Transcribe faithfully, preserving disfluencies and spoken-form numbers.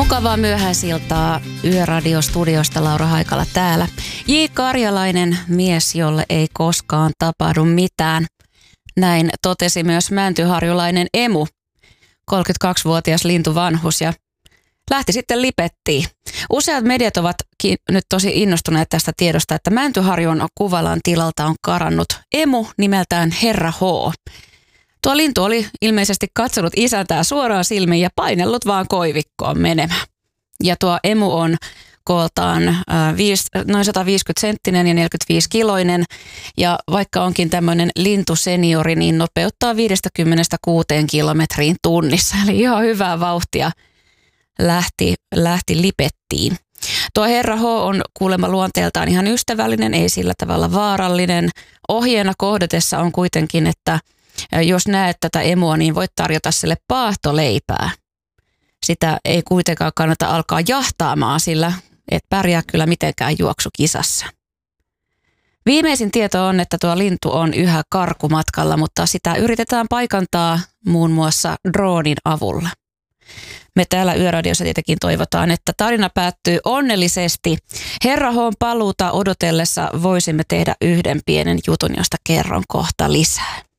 Mukavaa myöhäisiltaa Yöradiostudiosta, Laura Haikala täällä. J. Karjalainen, mies, jolle ei koskaan tapahdu mitään. Näin totesi myös mäntyharjulainen emu, kolmekymmentäkaksivuotias lintuvanhus, ja lähti sitten Lipettiin. Useat mediat ovat nyt tosi innostuneet tästä tiedosta, että Mäntyharjun Kuvalan tilalta on karannut emu nimeltään Herra H. Tuo lintu oli ilmeisesti katsonut isäntää suoraan silmiin ja painellut vaan koivikkoon menemään. Ja tuo emu on kooltaan äh, viis, noin sata viisikymmentä senttinen ja neljäkymmentäviisi kiloinen. Ja vaikka onkin tämmöinen lintuseniori, niin nopeuttaa viidestäkymmenestä kuuteen kilometriin tunnissa. Eli ihan hyvää vauhtia lähti, lähti Lipettiin. Tuo Herra H on kuulemma luonteeltaan ihan ystävällinen, ei sillä tavalla vaarallinen. Ohjeena kohdatessa on kuitenkin, että jos näet tätä emua, niin voit tarjota sille paahtoleipää. Sitä ei kuitenkaan kannata alkaa jahtaamaan, sillä et pärjää kyllä mitenkään juoksukisassa. Viimeisin tieto on, että tuo lintu on yhä karkumatkalla, mutta sitä yritetään paikantaa muun muassa droonin avulla. Me täällä Yöradiossa tietenkin toivotaan, että tarina päättyy onnellisesti. Herra H:n paluuta odotellessa voisimme tehdä yhden pienen jutun, josta kerron kohta lisää.